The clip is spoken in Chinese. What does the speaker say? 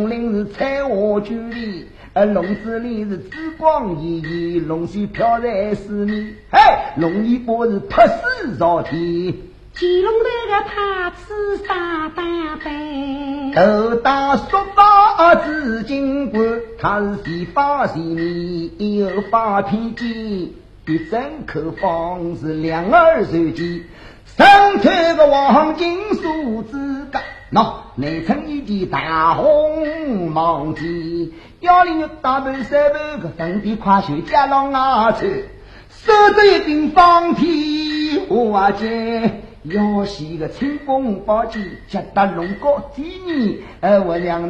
林是彩虹距离，笼子里是紫光熠熠，龙须飘在四面，龙尾巴是拍死朝天。 乾隆那个他吃啥大杯？ 头大说法紫金冠，他是洗发洗面，有发披肩，一整口方是两耳手机，上头个黄金数字杆，内层一件大红毛巾，腰里有大半三半个粉底跨袖加上牙穿，手着一柄方体花剑，腰系个清风宝剑，夹得龙高几年，我两